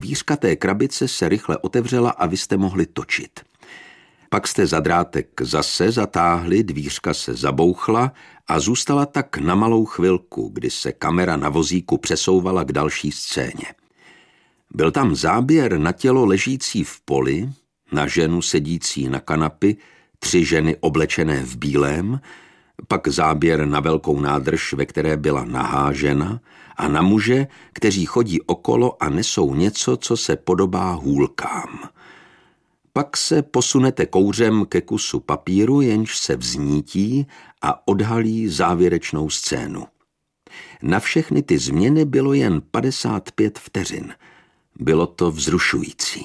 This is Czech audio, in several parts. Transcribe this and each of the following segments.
dvířka té krabice se rychle otevřela a vy jste mohli točit. Pak jste za drátek zase zatáhli, dvířka se zabouchla a zůstala tak na malou chvilku, kdy se kamera na vozíku přesouvala k další scéně. Byl tam záběr na tělo ležící v poli, na ženu sedící na kanapi, 3 ženy oblečené v bílém, pak záběr na velkou nádrž, ve které byla nahá žena, a na muže, kteří chodí okolo a nesou něco, co se podobá hůlkám. Pak se posunete kouřem ke kusu papíru, jenž se vznítí a odhalí závěrečnou scénu. Na všechny ty změny bylo jen 55 vteřin. Bylo to vzrušující.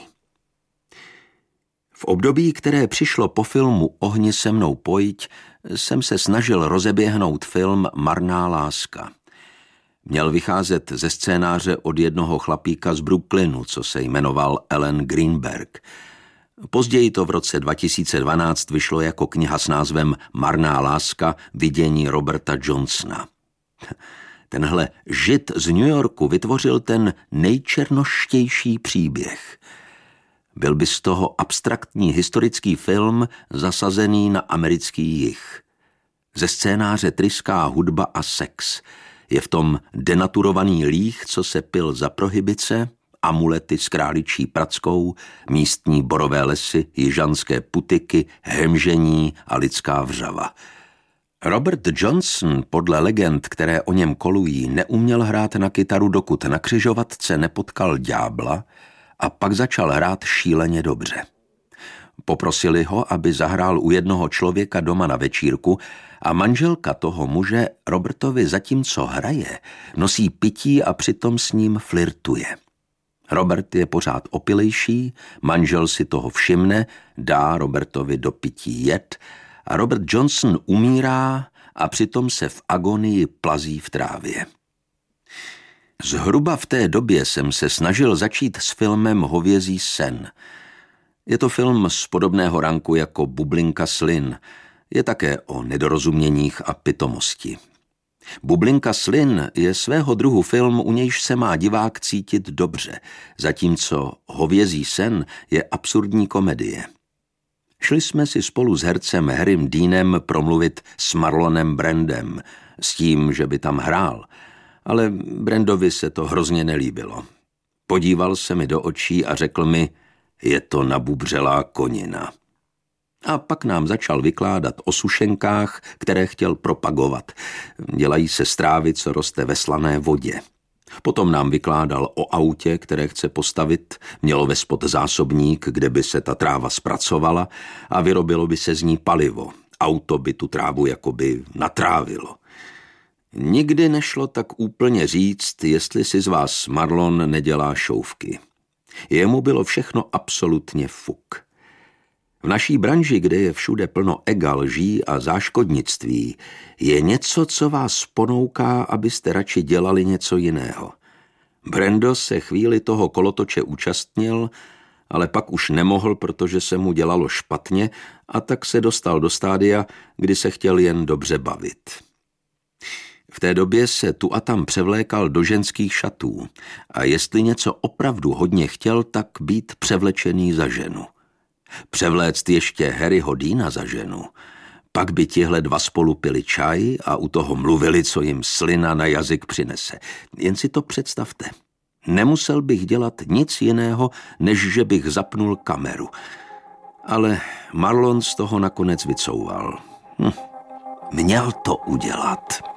V období, které přišlo po filmu Ohni se mnou pojď, jsem se snažil rozeběhnout film Marná láska. Měl vycházet ze scénáře od jednoho chlapíka z Brooklynu, co se jmenoval Alan Greenberg. Později to v roce 2012 vyšlo jako kniha s názvem Marná láska, vidění Roberta Johnsona. Tenhle Žid z New Yorku vytvořil ten nejčernoštější příběh. Byl by z toho abstraktní historický film zasazený na americký jih. Ze scénáře tryská hudba a sex. Je v tom denaturovaný líh, co se pil za prohibice, amulety s králičí prackou, místní borové lesy, jižanské putiky, hemžení a lidská vřava. Robert Johnson, podle legend, které o něm kolují, neuměl hrát na kytaru, dokud na křižovatce nepotkal ďábla a pak začal hrát šíleně dobře. Poprosili ho, aby zahrál u jednoho člověka doma na večírku a manželka toho muže Robertovi zatímco hraje, nosí pití a přitom s ním flirtuje. Robert je pořád opilejší, manžel si toho všimne, dá Robertovi do pití jed a Robert Johnson umírá a přitom se v agonii plazí v trávě. Zhruba v té době jsem se snažil začít s filmem Hovězí sen. Je to film z podobného ranku jako Bublinka slin. Je také o nedorozuměních a pitomosti. Bublinka slin je svého druhu film, u nějž se má divák cítit dobře, zatímco Hovězí sen je absurdní komedie. Šli jsme si spolu s hercem Harrym Deanem promluvit s Marlonem Brandem, s tím, že by tam hrál, ale Brandovi se to hrozně nelíbilo. Podíval se mi do očí a řekl mi, je to nabubřelá konina. A pak nám začal vykládat o sušenkách, které chtěl propagovat. Dělají se z trávy, co roste ve slané vodě. Potom nám vykládal o autě, které chce postavit, mělo ve spod zásobník, kde by se ta tráva zpracovala a vyrobilo by se z ní palivo. Auto by tu trávu jakoby natrávilo. Nikdy nešlo tak úplně říct, jestli si z vás Marlon nedělá šouvky. Jemu bylo všechno absolutně fuk. V naší branži, kde je všude plno ega, lží a záškodnictví, je něco, co vás ponouká, abyste radši dělali něco jiného. Brando se chvíli toho kolotoče účastnil, ale pak už nemohl, protože se mu dělalo špatně a tak se dostal do stádia, kdy se chtěl jen dobře bavit. V té době se tu a tam převlékal do ženských šatů a jestli něco opravdu hodně chtěl, tak být převlečený za ženu. Převléct ještě Harryho Deana za ženu. Pak by tihle dva spolu pili čaj a u toho mluvili, co jim slina na jazyk přinese. Jen si to představte. Nemusel bych dělat nic jiného, než že bych zapnul kameru. Ale Marlon z toho nakonec vycouval. Měl to udělat.